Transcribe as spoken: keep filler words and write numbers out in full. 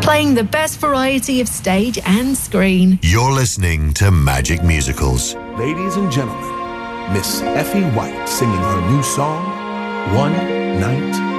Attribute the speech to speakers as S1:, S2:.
S1: playing the best variety of stage and screen.
S2: You're listening to Magic Musicals.
S3: Ladies and gentlemen, Miss Effie White singing her new song, One Night